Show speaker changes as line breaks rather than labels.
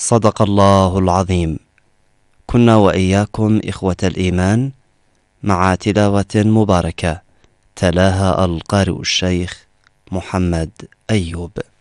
صدق الله العظيم. كنا وإياكم إخوة الإيمان مع تلاوة مباركة تلاها القارئ الشيخ محمد أيوب.